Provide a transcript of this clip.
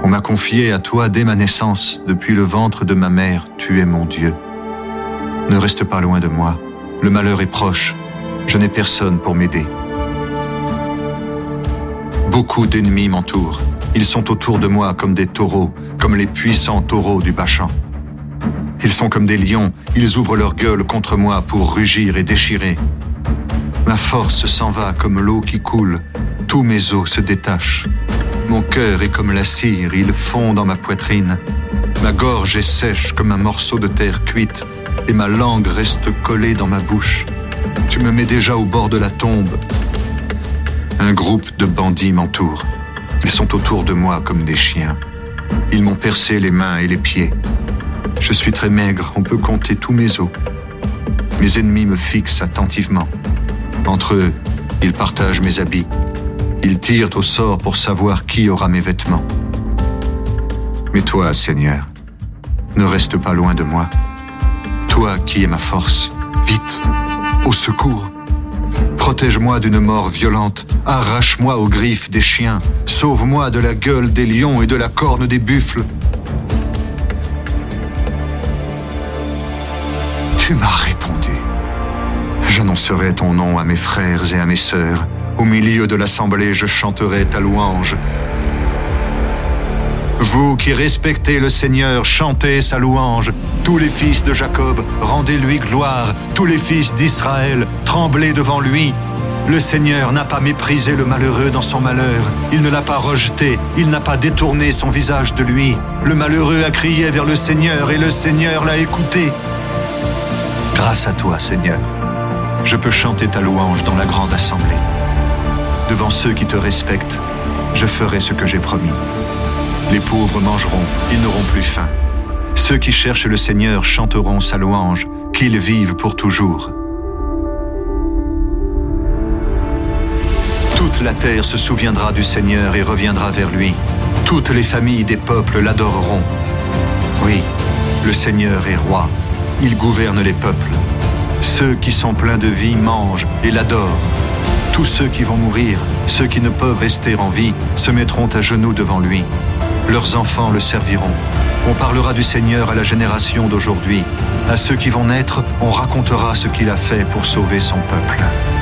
On m'a confié à toi dès ma naissance, depuis le ventre de ma mère, tu es mon Dieu. Ne reste pas loin de moi, le malheur est proche, je n'ai personne pour m'aider. Beaucoup d'ennemis m'entourent, ils sont autour de moi comme des taureaux, comme les puissants taureaux du Bashan. Ils sont comme des lions, ils ouvrent leur gueule contre moi pour rugir et déchirer. Ma force s'en va comme l'eau qui coule, tous mes os se détachent. Mon cœur est comme la cire, il fond dans ma poitrine. Ma gorge est sèche comme un morceau de terre cuite et ma langue reste collée dans ma bouche. Tu me mets déjà au bord de la tombe. Un groupe de bandits m'entoure. Ils sont autour de moi comme des chiens. Ils m'ont percé les mains et les pieds. Je suis très maigre, on peut compter tous mes os. Mes ennemis me fixent attentivement. Entre eux, ils partagent mes habits. Ils tirent au sort pour savoir qui aura mes vêtements. Mais toi, Seigneur, ne reste pas loin de moi. Toi qui es ma force, vite, au secours. Protège-moi d'une mort violente, arrache-moi aux griffes des chiens, sauve-moi de la gueule des lions et de la corne des buffles. Tu m'as répondu. J'annoncerai ton nom à mes frères et à mes sœurs. Au milieu de l'assemblée, je chanterai ta louange. Vous qui respectez le Seigneur, chantez sa louange. Tous les fils de Jacob, rendez-lui gloire. Tous les fils d'Israël, tremblez devant lui. Le Seigneur n'a pas méprisé le malheureux dans son malheur. Il ne l'a pas rejeté, il n'a pas détourné son visage de lui. Le malheureux a crié vers le Seigneur et le Seigneur l'a écouté. Grâce à toi, Seigneur, je peux chanter ta louange dans la grande assemblée. Devant ceux qui te respectent, je ferai ce que j'ai promis. Les pauvres mangeront, ils n'auront plus faim. Ceux qui cherchent le Seigneur chanteront sa louange, qu'il vive pour toujours. Toute la terre se souviendra du Seigneur et reviendra vers lui. Toutes les familles des peuples l'adoreront. Oui, le Seigneur est roi, il gouverne les peuples. Ceux qui sont pleins de vie mangent et l'adorent. Tous ceux qui vont mourir, ceux qui ne peuvent rester en vie, se mettront à genoux devant lui. Leurs enfants le serviront. On parlera du Seigneur à la génération d'aujourd'hui. À ceux qui vont naître, on racontera ce qu'il a fait pour sauver son peuple.